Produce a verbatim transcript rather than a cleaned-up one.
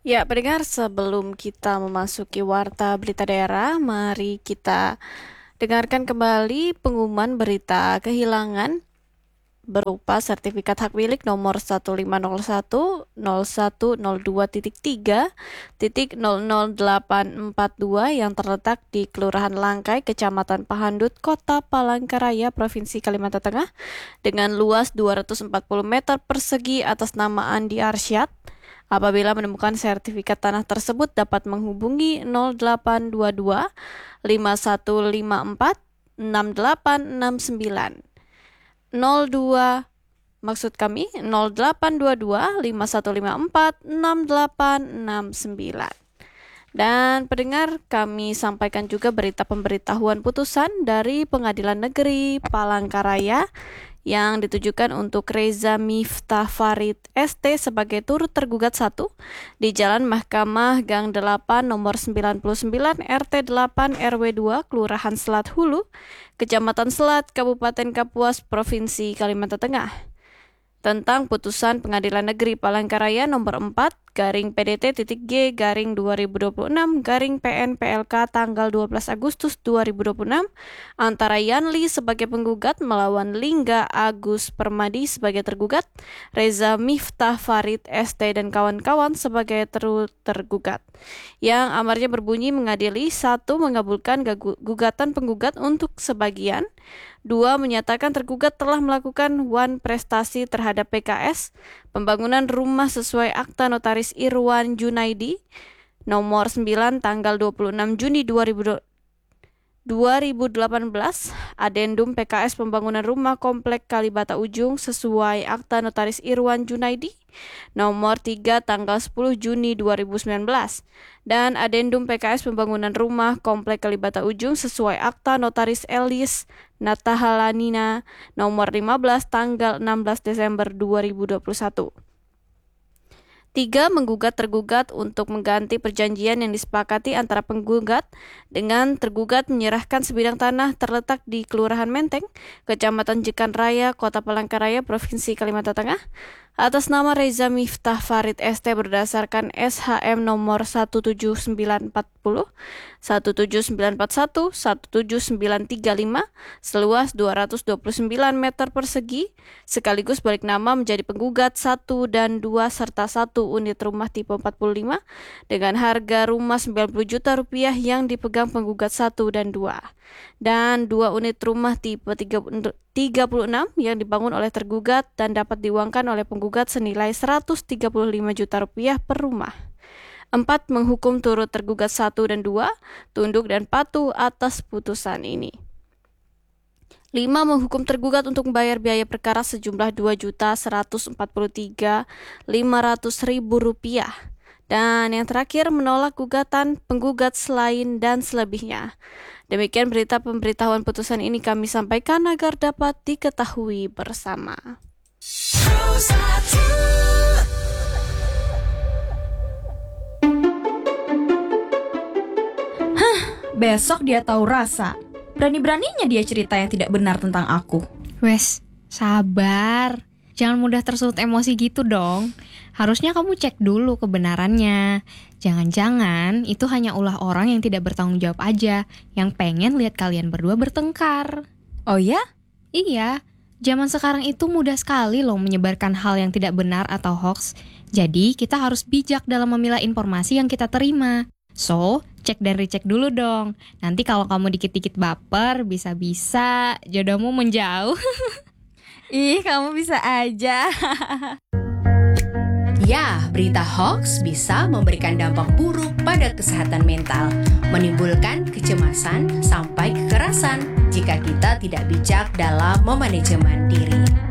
Ya, pendengar, sebelum kita memasuki warta berita daerah, mari kita dengarkan kembali pengumuman berita kehilangan berupa sertifikat hak milik nomor satu lima nol satu nol satu nol dua tiga titik nol nol delapan empat dua yang terletak di Kelurahan Langkai, Kecamatan Pahandut, Kota Palangkaraya, Provinsi Kalimantan Tengah dengan luas dua ratus empat puluh meter persegi atas nama Andi Arsyad. Apabila menemukan sertifikat tanah tersebut dapat menghubungi nol delapan dua dua lima satu lima empat enam delapan enam sembilan. nol dua maksud kami nol delapan dua dua lima satu lima empat enam delapan enam sembilan. Dan pendengar, kami sampaikan juga berita pemberitahuan putusan dari Pengadilan Negeri Palangkaraya yang ditujukan untuk Reza Miftah Farid S T sebagai turut tergugat satu di Jalan Mahkamah Gang delapan nomor sembilan puluh sembilan R T delapan R W dua Kelurahan Selat Hulu, Kecamatan Selat, Kabupaten Kapuas, Provinsi Kalimantan Tengah, tentang putusan Pengadilan Negeri Palangkaraya nomor empat garing P D T titik G garing dua ribu dua puluh enam garing P N P L K tanggal dua belas Agustus dua ribu dua puluh enam antara Yanli sebagai penggugat melawan Lingga Agus Permadi sebagai tergugat, Reza Miftah Farid S T dan kawan-kawan sebagai ter- tergugat. Yang amarnya berbunyi mengadili: satu mengabulkan gagu- gugatan penggugat untuk sebagian, dua menyatakan tergugat telah melakukan wan prestasi terhadap P K S pembangunan rumah sesuai akta notaris Irwan Junaidi nomor sembilan tanggal dua puluh enam Juni dua ribu delapan belas, adendum P K S pembangunan rumah komplek Kalibata Ujung sesuai akta notaris Irwan Junaidi nomor tiga tanggal sepuluh Juni dua ribu sembilan belas, dan adendum P K S pembangunan rumah komplek Kalibata Ujung sesuai akta notaris Elis Natahalanina nomor lima belas tanggal enam belas Desember dua ribu dua puluh satu. Tiga, menggugat tergugat untuk mengganti perjanjian yang disepakati antara penggugat dengan tergugat menyerahkan sebidang tanah terletak di Kelurahan Menteng, Kecamatan Jekan Raya, Kota Palangkaraya, Provinsi Kalimantan Tengah, atas nama Reza Miftah Farid S T berdasarkan S H M nomor satu tujuh sembilan empat nol, satu tujuh sembilan empat satu, satu tujuh sembilan tiga lima seluas dua ratus dua puluh sembilan meter persegi, sekaligus balik nama menjadi penggugat satu dan dua serta satu unit rumah tipe empat puluh lima dengan harga rumah sembilan puluh juta rupiah yang dipegang penggugat satu dan dua, dan dua unit rumah tipe tiga puluh enam yang dibangun oleh tergugat dan dapat diuangkan oleh penggugat senilai seratus tiga puluh lima juta rupiah per rumah. Empat, menghukum turut tergugat satu dan dua tunduk dan patuh atas putusan ini. Lima, menghukum tergugat untuk membayar biaya perkara sejumlah dua juta seratus empat puluh tiga ribu lima ratus rupiah. Dan yang terakhir, menolak gugatan penggugat selain dan selebihnya. Demikian berita pemberitahuan putusan ini kami sampaikan agar dapat diketahui bersama. Hah, besok dia tahu rasa. Berani-beraninya dia cerita yang tidak benar tentang aku. Wes, sabar. Jangan mudah tersulut emosi gitu dong. Harusnya kamu cek dulu kebenarannya. Jangan-jangan itu hanya ulah orang yang tidak bertanggung jawab aja, yang pengen lihat kalian berdua bertengkar. Oh ya? Iya, zaman sekarang itu mudah sekali loh menyebarkan hal yang tidak benar atau hoax. Jadi kita harus bijak dalam memilah informasi yang kita terima. So, cek dan recheck dulu dong. Nanti kalau kamu dikit-dikit baper, bisa-bisa jodohmu menjauh. Ih, kamu bisa aja. Ya, berita hoax bisa memberikan dampak buruk pada kesehatan mental, menimbulkan kecemasan sampai kekerasan jika kita tidak bijak dalam memanajemen diri.